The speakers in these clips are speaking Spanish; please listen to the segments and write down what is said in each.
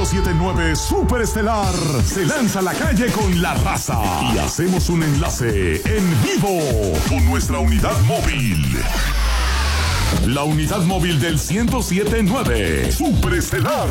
1079 Superestelar se lanza a la calle con la raza y hacemos un enlace en vivo con nuestra unidad móvil. La unidad móvil del 1079 Superestelar.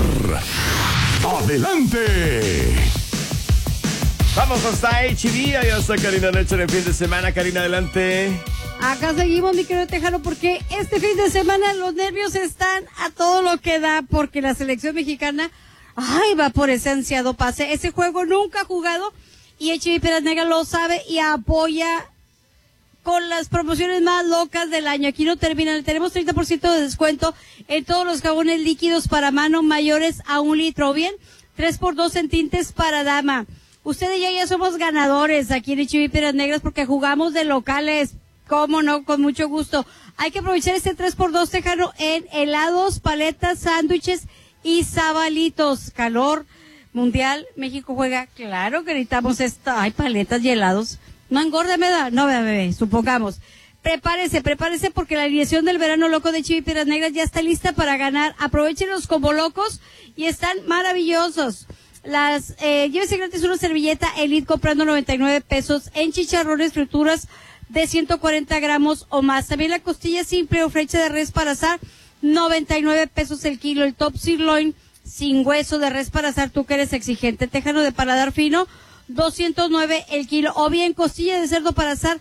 ¡Adelante! Vamos hasta HB, ahí está Karina Leche en el fin de semana. Karina, adelante. Acá seguimos, mi querido Tejano, porque este fin de semana los nervios están a todo lo que da, porque la selección mexicana, va por ese ansiado pase. Ese juego nunca ha jugado y HB Piedras Negras lo sabe y apoya con las promociones más locas del año. Aquí no terminan, tenemos 30% de descuento en todos los jabones líquidos para mano mayores a 1 litro, o bien 3x2 en tintes para dama. Ustedes ya somos ganadores aquí en HB Piedras Negras porque jugamos de locales. Cómo no, con mucho gusto. Hay que aprovechar este 3x2 Tejano en helados, paletas, sándwiches y sabalitos. Calor mundial, México juega. Claro que necesitamos esto. Hay paletas y helados. No engorda, me da. No, bebé, supongamos. Prepárese porque la alineación del verano loco de HB Piedras Negras ya está lista para ganar. Aprovechenlos como locos y están maravillosos. Llévese gratis una servilleta Elite comprando 99 pesos en chicharrones, frituras de 140 gramos o más. También la costilla simple o flecha de res para asar, 99 pesos el kilo. El top sirloin sin hueso de res para asar, tú que eres exigente. Tejano de paladar fino, 209 el kilo. O bien costilla de cerdo para asar,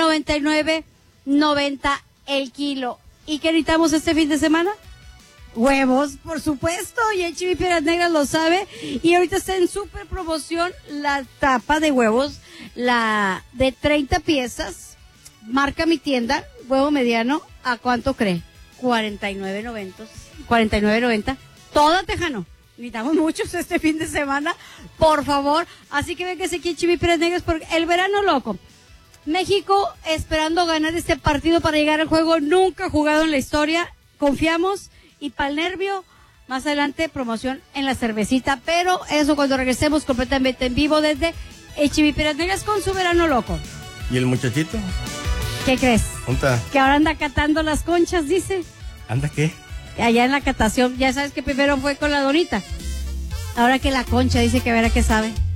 99.90 el kilo. ¿Y qué necesitamos este fin de semana? Huevos, por supuesto, y HB Piedras Negras lo sabe. Y ahorita está en super promoción la tapa de huevos, la de 30 piezas. Marca mi tienda, huevo mediano, ¿a cuánto cree? 49.90. Toda, Tejano. Necesitamos muchos este fin de semana, por favor. Así que véngase aquí HB Piedras Negras porque el verano loco. México esperando ganar este partido para llegar al juego nunca jugado en la historia. Confiamos y para el nervio, más adelante promoción en la cervecita. Pero eso cuando regresemos completamente en vivo desde HB Piedras Negras con su verano loco. ¿Y el muchachito? ¿Qué crees? ¿Dónde? Que ahora anda catando las conchas, dice. ¿Anda qué? Allá en la catación, ya sabes que primero fue con la donita. Ahora que la concha, dice que verá qué sabe.